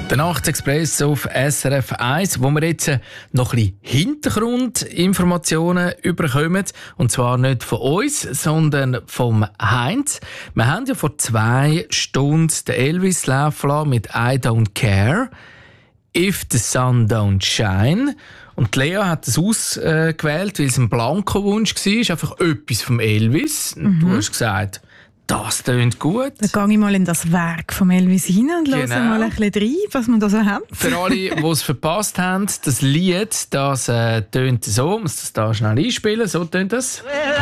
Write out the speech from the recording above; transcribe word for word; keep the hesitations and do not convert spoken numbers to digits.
Der Nachtexpress auf S R F eins, wo wir jetzt noch ein bisschen Hintergrundinformationen überkommen. Und zwar nicht von uns, sondern vom Heinz. Wir haben ja vor zwei Stunden den Elvis laufen lassen mit I Don't Care, If the Sun Don't Shine. Und Lea hat das ausgewählt, weil es ein Blanko-Wunsch war. Einfach etwas vom Elvis. Mhm. Du hast gesagt, das tönt gut. Dann gehe ich mal in das Werk von Elvis rein und höre Genau. mal ein bisschen rein, was wir da so haben. Für alle, die es verpasst haben, das Lied, das äh, tönt so. Ich muss das da schnell einspielen. So tönt das.